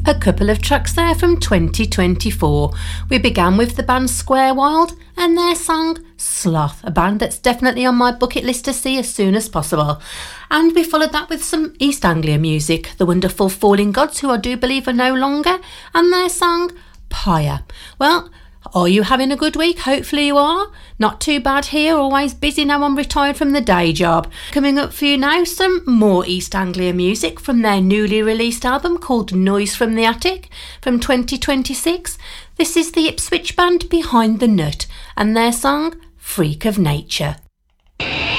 A couple of tracks there from 2024. We began with the band Square Wild and their song Sloth, a band that's definitely on my bucket list to see as soon as possible. And we followed that with some East Anglia music, the wonderful Falling Gods, who I do believe are no longer, and their song Pyre. Well, are you having a good week? Hopefully you are. Not too bad here, always busy now I'm retired from the day job. Coming up for you now, some more East Anglia music from their newly released album called Noise from the Attic from 2026. This is the Ipswich band Behind the Nut and their song Freak of Nature.